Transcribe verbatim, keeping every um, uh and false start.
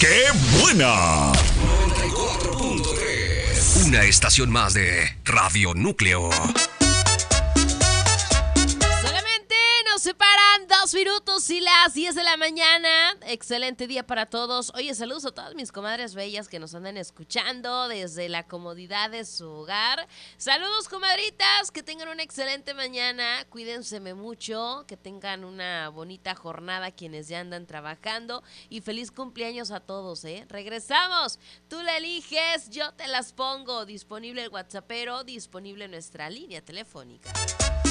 ¡Qué buena! noventa y cuatro punto tres. Una estación más de Radio Núcleo. Nos separan dos minutos y las diez de la mañana. Excelente día para todos. Oye, saludos a todas mis comadres bellas que nos andan escuchando desde la comodidad de su hogar. Saludos, comadritas, que tengan una excelente mañana. Cuídense mucho, que tengan una bonita jornada quienes ya andan trabajando. Y feliz cumpleaños a todos, ¿eh? Regresamos. Tú la eliges, yo te las pongo. Disponible el WhatsAppero, disponible nuestra línea telefónica.